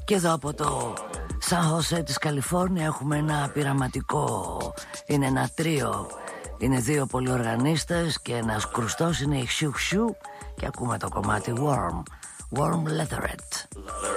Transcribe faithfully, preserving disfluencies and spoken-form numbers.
Και εδώ από το Σαν Χωσέ της Καλιφόρνια έχουμε ένα πειραματικό. Είναι ένα τρίο. Είναι δύο πολυοργανίστες και ένας κρουστός είναι η Χσιου Χσιου. Και ακούμε το κομμάτι Warm Warm Leatherette.